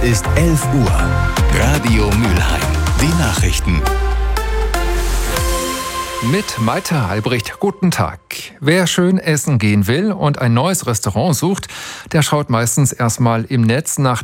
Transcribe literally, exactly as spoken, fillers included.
Ist elf Uhr. Radio Mülheim. Die Nachrichten. Mit Maite Albrecht, guten Tag. Wer schön essen gehen will und ein neues Restaurant sucht, der schaut meistens erstmal im Netz nach